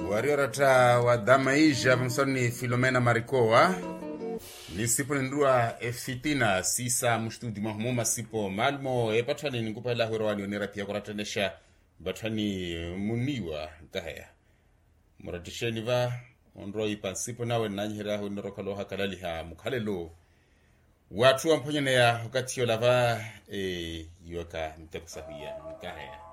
Wariorata wa Damaija msoni Filomena Marikoa nisipo ndua fitina sisa mstudi mahmuma sipo malmo patani ngupala hurwani onera pia kuratendesha batani muniwa kahaya muratisheni va ondroi pansipo nawe nanyira hunrokalo hakalali ha mukhalelo watu wamponyene ya wakati yolava yoka mtekusafia kahaya